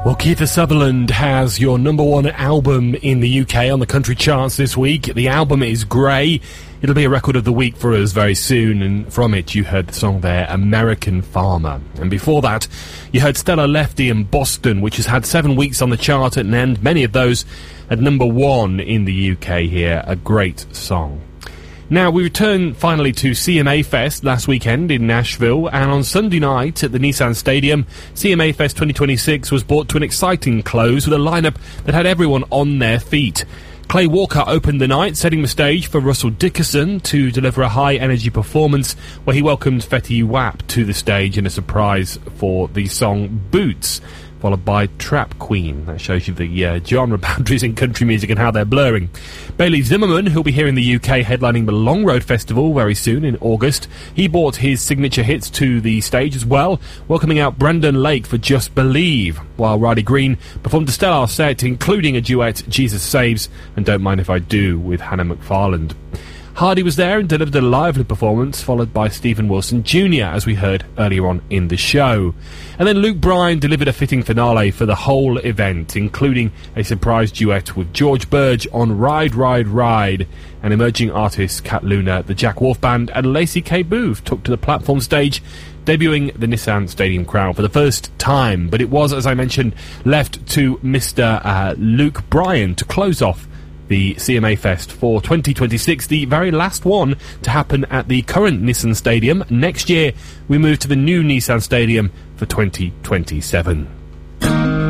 Well, Keith Sutherland has your number one album in the UK on the country charts this week. The album is Grey. It'll be a record of the week for us very soon, and from it you heard the song there, American Farmer. And before that, you heard Stella Lefty and Boston, which has had 7 weeks on the chart and many of those at number one in the UK here. A great song. Now, we return finally to CMA Fest last weekend in Nashville, and on Sunday night at the Nissan Stadium, CMA Fest 2026 was brought to an exciting close with a lineup that had everyone on their feet. Clay Walker opened the night, setting the stage for Russell Dickerson to deliver a high-energy performance where he welcomed Fetty Wap to the stage in a surprise for the song Boots, followed by Trap Queen. That shows you the genre boundaries in country music and how they're blurring. Bailey Zimmerman, who'll be here in the UK headlining the Long Road Festival very soon in August, he brought his signature hits to the stage as well, welcoming out Brandon Lake for Just Believe, while Riley Green performed a stellar set, including a duet, Jesus Saves and Don't Mind If I Do, with Hannah McFarland. Hardy was there and delivered a lively performance, followed by Stephen Wilson Jr., as we heard earlier on in the show. And then Luke Bryan delivered a fitting finale for the whole event, including a surprise duet with George Burge on Ride, Ride, Ride, and emerging artists Cat Luna, the Jack Wolf Band, and Lacey K. Booth took to the platform stage, debuting the Nissan Stadium crowd for the first time. But it was, as I mentioned, left to Mr. Luke Bryan to close off the CMA Fest for 2026, the very last one to happen at the current Nissan Stadium. Next year, we move to the new Nissan Stadium for 2027.